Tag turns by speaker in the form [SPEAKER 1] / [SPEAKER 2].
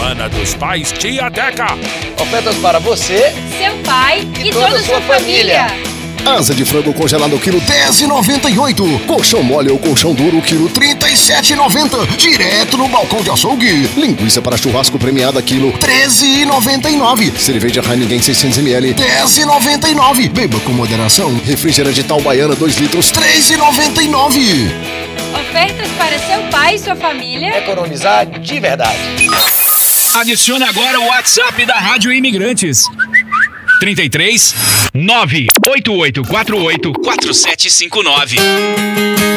[SPEAKER 1] Semana dos Pais Tia Teca.
[SPEAKER 2] Ofertas para você,
[SPEAKER 3] seu pai e toda a sua família.
[SPEAKER 4] Asa de frango congelado, quilo 10,98. Colchão mole ou colchão duro, quilo 37,90. Direto no balcão de açougue. Linguiça para churrasco premiada, quilo 13,99. Cerveja Heineken 600ml, 10,99. Beba com moderação. Refrigerante Tal Baiana 2 litros, 3,99.
[SPEAKER 3] Ofertas para seu pai e sua família.
[SPEAKER 2] Economizar de verdade.
[SPEAKER 5] Adicione agora o WhatsApp da Rádio Imigrantes. 33 98848 4759.